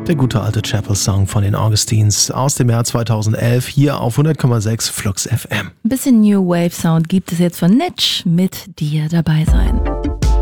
Der gute alte Chapel-Song von den Augustines aus dem Jahr 2011 hier auf 100,6 Flux FM. Ein bisschen New Wave Sound gibt es jetzt von Nitsch mit Dir dabei sein.